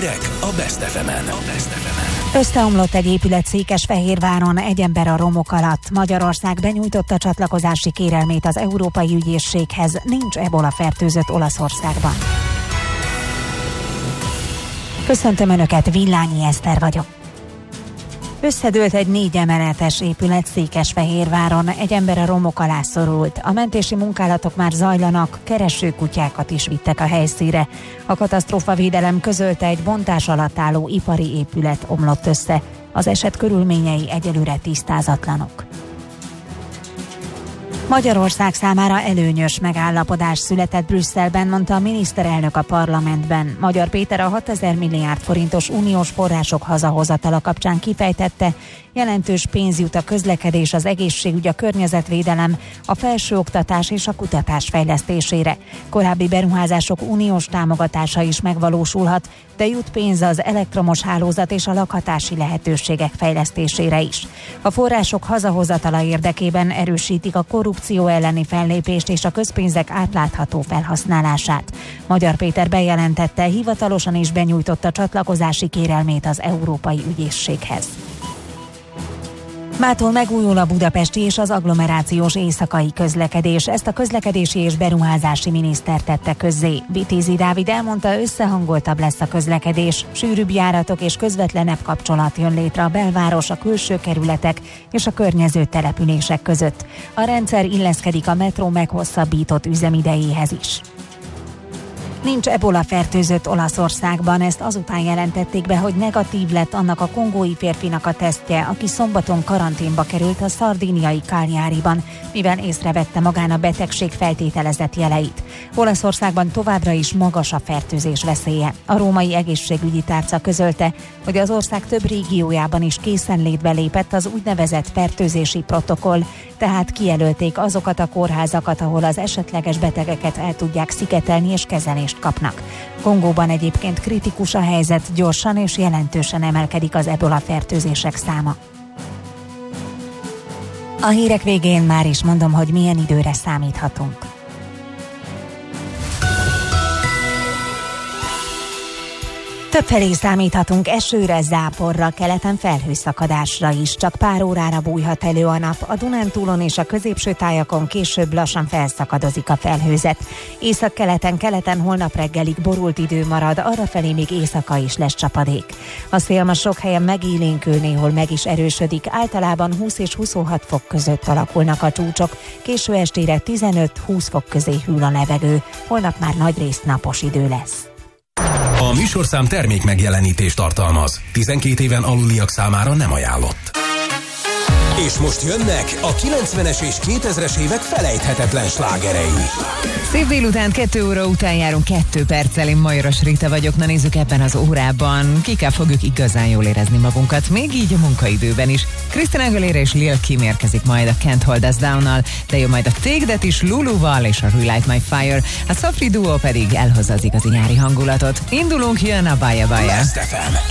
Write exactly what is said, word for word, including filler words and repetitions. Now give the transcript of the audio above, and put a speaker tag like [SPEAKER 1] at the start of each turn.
[SPEAKER 1] Hírek a Best ef emen. A Best ef emen.
[SPEAKER 2] Összeomlott egy épület Székesfehérváron, egy ember a romok alatt. Magyarország benyújtotta csatlakozási kérelmét az Európai Ügyészséghez, nincs ebola fertőzött Olaszországban. Köszöntöm Önöket, Villányi Eszter vagyok. Összedőlt egy négy emeletes épület Székesfehérváron, egy ember a romok alá szorult. A mentési munkálatok már zajlanak, keresőkutyákat is vittek a helyszínre. A katasztrófavédelem közölte, egy bontás alatt álló ipari épület omlott össze. Az eset körülményei egyelőre tisztázatlanok. Magyarország számára előnyös megállapodás született Brüsszelben, mondta a miniszterelnök a parlamentben. Magyar Péter a hatezer milliárd forintos uniós források hazahozatala kapcsán kifejtette, jelentős pénz jut a közlekedés, az egészségügy, a környezetvédelem, a felsőoktatás és a kutatás fejlesztésére. Korábbi beruházások uniós támogatása is megvalósulhat, de jut pénz az elektromos hálózat és a lakhatási lehetőségek fejlesztésére is. A források hazahozatala érdekében erősítik a korrupció elleni fellépést és a közpénzek átlátható felhasználását. Magyar Péter bejelentette, hivatalosan is benyújtotta csatlakozási kérelmét az Európai Ügyészséghez. Mától megújul a budapesti és az agglomerációs éjszakai közlekedés. Ezt a közlekedési és beruházási miniszter tette közzé. Vitézi Dávid elmondta, összehangoltabb lesz a közlekedés, sűrűbb járatok és közvetlenebb kapcsolat jön létre a belváros, a külső kerületek és a környező települések között. A rendszer illeszkedik a metró meghosszabbított üzemidejéhez is. Nincs ebola fertőzött Olaszországban, ezt azután jelentették be, hogy negatív lett annak a kongói férfinak a tesztje, aki szombaton karanténba került a szardíniai Cagliariban, mivel észrevette magán a betegség feltételezett jeleit. Olaszországban továbbra is magas a fertőzés veszélye. A római egészségügyi tárca közölte, hogy az ország több régiójában is készenlétbe lépett az úgynevezett fertőzési protokoll, tehát kijelölték azokat a kórházakat, ahol az esetleges betegeket el tudják szigetelni és kezelést kapnak. Kongóban egyébként kritikus a helyzet, gyorsan és jelentősen emelkedik az ebola fertőzések száma. A hírek végén már is mondom, hogy milyen időre számíthatunk. Többfelé számíthatunk esőre, záporra, keleten felhőszakadásra is. Csak pár órára bújhat elő a nap. A Dunántúlon és a középső tájakon később lassan felszakadozik a felhőzet. Északkeleten, keleten holnap reggelig borult idő marad, arrafelé még éjszaka is lesz csapadék. A szél ma sok helyen megélénkül, néhol meg is erősödik. Általában húsz és huszonhat fok között alakulnak a csúcsok. Késő estére tizenöt-húsz fok közé hűl a levegő. Holnap már nagyrészt napos idő lesz.
[SPEAKER 1] A műsorszám termék megjelenítést tartalmaz. tizenkét éven aluliak számára nem ajánlott. És most jönnek a kilencvenes és kétezres évek felejthetetlen slágerei.
[SPEAKER 3] Szép délután, kettő óra után járunk kettő perccel, én Majoros Rita vagyok. Na nézzük ebben az órában, kikkel fogjuk igazán jól érezni magunkat, még így a munkaidőben is. Christina Aguilera és Lil Kim érkezik majd a Can't Hold Us Down-nal, de jön majd a Take That is Luluval és a Relight My Fire, a Safri Duo pedig elhozza az igazi nyári hangulatot. Indulunk, jön a Baja Baja.
[SPEAKER 1] Best ef em,